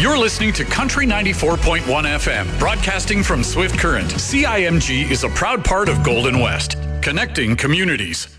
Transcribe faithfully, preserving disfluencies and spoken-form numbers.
You're listening to Country ninety-four point one F M, broadcasting from Swift Current. C I M G is a proud part of Golden West, connecting communities.